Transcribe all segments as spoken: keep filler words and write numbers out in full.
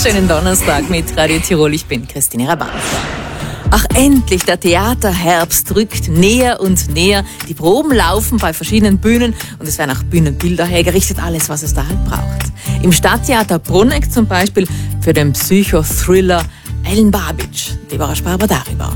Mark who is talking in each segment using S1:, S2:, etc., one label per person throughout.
S1: wunderschönen Donnerstag mit Radio Tirol. Ich bin Christine Rabanz. Ach, endlich, der Theaterherbst rückt näher und näher. Die Proben laufen bei verschiedenen Bühnen und es werden auch Bühnenbilder hergerichtet, alles, was es da halt braucht. Im Stadttheater Bruneck zum Beispiel für den Psychothriller Ellen Babic. Deborah Sparber darüber.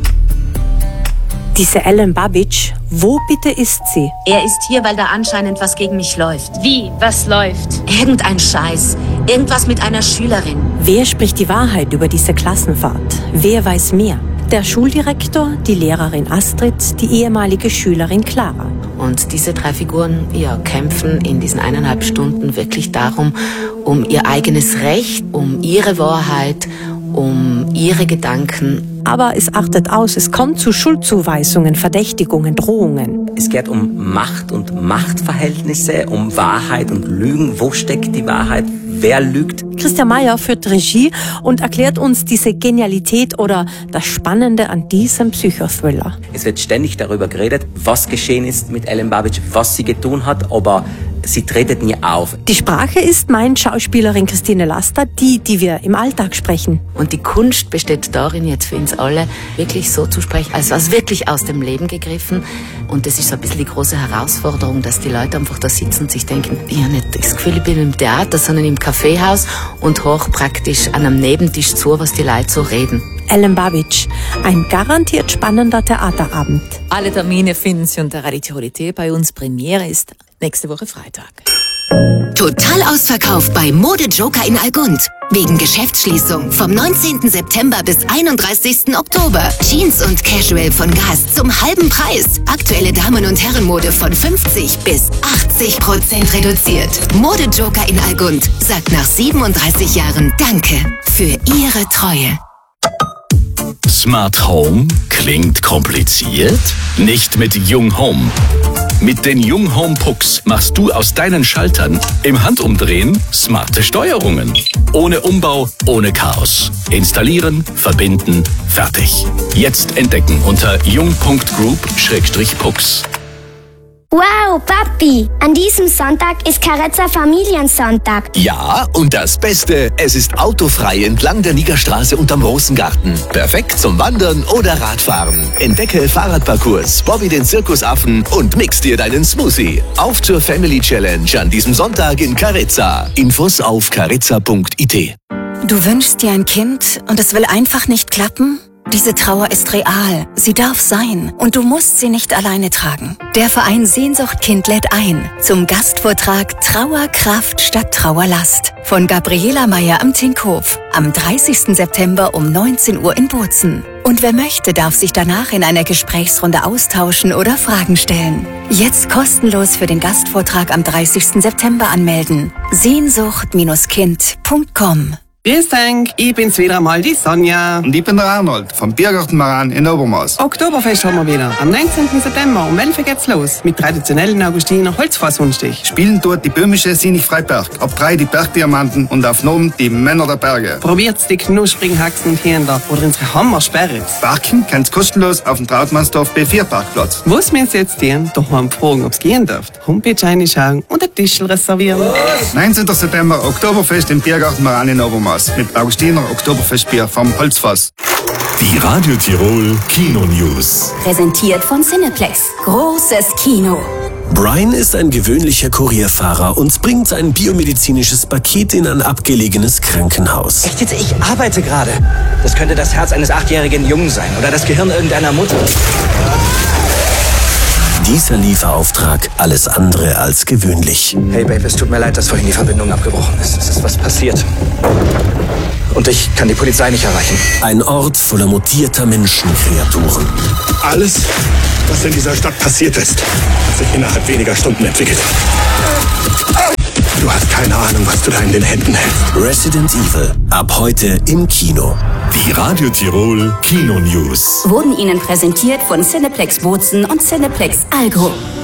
S2: Diese Ellen Babic, wo bitte ist sie?
S3: Er ist hier, weil da anscheinend was gegen mich läuft.
S4: Wie? Was läuft?
S3: Irgendein Scheiß. Irgendwas mit einer Schülerin.
S2: Wer spricht die Wahrheit über diese Klassenfahrt? Wer weiß mehr? Der Schuldirektor, die Lehrerin Astrid, die ehemalige Schülerin Clara.
S3: Und diese drei Figuren, ja, kämpfen in diesen eineinhalb Stunden wirklich darum, um ihr eigenes Recht, um ihre Wahrheit, um ihre Gedanken.
S2: Aber es artet aus, es kommt zu Schuldzuweisungen, Verdächtigungen, Drohungen.
S5: Es geht um Macht und Machtverhältnisse, um Wahrheit und Lügen. Wo steckt die Wahrheit? Wer lügt?
S2: Christian Mayer führt Regie und erklärt uns diese Genialität oder das Spannende an diesem Psychothriller.
S5: Es wird ständig darüber geredet, was geschehen ist mit Ellen Babic, was sie getan hat, aber sie tretet nie auf.
S2: Die Sprache ist mein Schauspielerin Christine Laster, die, die wir im Alltag sprechen.
S3: Und die Kunst besteht darin, jetzt für uns alle wirklich so zu sprechen, als was wirklich aus dem Leben gegriffen. Und das ist so ein bisschen die große Herausforderung, dass die Leute einfach da sitzen und sich denken, ich habe nicht das Gefühl, ich bin im Theater, sondern im Kaffeehaus und hoch praktisch an einem Nebentisch zu, was die Leute so reden.
S2: Ellen Babic, ein garantiert spannender Theaterabend.
S1: Alle Termine finden Sie unter Radio Tirol Punkt at bei uns. Premiere ist nächste Woche Freitag.
S6: Total ausverkauft bei Modejoker in Allgund. Wegen Geschäftsschließung vom neunzehnten September bis einunddreißigsten Oktober. Jeans und Casual von Gast zum halben Preis. Aktuelle Damen- und Herrenmode von fünfzig bis achtzig Prozent reduziert. Modejoker in Allgund sagt nach siebenunddreißig Jahren Danke für Ihre Treue.
S7: Smart Home klingt kompliziert? Nicht mit Jung Home. Mit den Jung Home Pucks machst du aus deinen Schaltern im Handumdrehen smarte Steuerungen. Ohne Umbau, ohne Chaos. Installieren, verbinden, fertig. Jetzt entdecken unter jung punkt group schrägstrich pucks.
S8: Wow, Papi, an diesem Sonntag ist Carezza Familiensonntag.
S9: Ja, und das Beste, es ist autofrei entlang der Nigerstraße unterm Rosengarten. Perfekt zum Wandern oder Radfahren. Entdecke Fahrradparcours, Bobby den Zirkusaffen und mix dir deinen Smoothie. Auf zur Family Challenge an diesem Sonntag in Carezza. Infos auf carezza punkt it.
S6: Du wünschst dir ein Kind und es will einfach nicht klappen? Diese Trauer ist real, sie darf sein und du musst sie nicht alleine tragen. Der Verein Sehnsucht Kind lädt ein zum Gastvortrag Trauerkraft statt Trauerlast von Gabriela Meyer am Tinkof am dreißigsten September um neunzehn Uhr in Bozen. Und wer möchte, darf sich danach in einer Gesprächsrunde austauschen oder Fragen stellen. Jetzt kostenlos für den Gastvortrag am dreißigsten September anmelden. Sehnsucht Kind punkt com.
S10: Grüß dich, ich bin's wieder einmal, die Sonja.
S11: Und ich bin der Arnold, vom Biergarten Maran in Obermaß.
S10: Oktoberfest haben wir wieder. Am neunzehnten September um elf Uhr geht's los. Mit traditionellen Augustiner Holzfassungsstich.
S11: Spielen dort die böhmische Sinich Freiberg. Ab drei die Bergdiamanten und auf Nomen die Männer der Berge.
S10: Probiert's die knusprigen Haxen und Händler oder unsere Hammersperre.
S11: Parken kannst kostenlos auf dem Trautmannsdorf B vier Parkplatz.
S10: Was wir jetzt tun, daheim fragen, ob's gehen darf. Homepage reinschauen und ein Tischl reservieren.
S11: neunzehnten September Oktoberfest im Biergarten Maran in Obermaß. Mit Augustiner Oktoberfestbier vom Holzfass.
S7: Die Radio Tirol Kino News.
S6: Präsentiert von Cineplex. Großes Kino.
S12: Brian ist ein gewöhnlicher Kurierfahrer und bringt sein biomedizinisches Paket in ein abgelegenes Krankenhaus.
S5: Echt jetzt? Ich arbeite gerade. Das könnte das Herz eines achtjährigen Jungen sein oder das Gehirn irgendeiner Mutter.
S12: Dieser Lieferauftrag alles andere als gewöhnlich.
S5: Hey Babe, es tut mir leid, dass vorhin die Verbindung abgebrochen ist. Es ist was passiert. Und ich kann die Polizei nicht erreichen.
S12: Ein Ort voller mutierter Menschenkreaturen.
S13: Alles, was in dieser Stadt passiert ist, hat sich innerhalb weniger Stunden entwickelt. Du hast keine Ahnung, was du da in den Händen hältst.
S12: Resident Evil. Ab heute im Kino.
S7: Die Radio Tirol Kino News.
S6: Wurden Ihnen präsentiert von Cineplex Bozen und Cineplex Allgäu.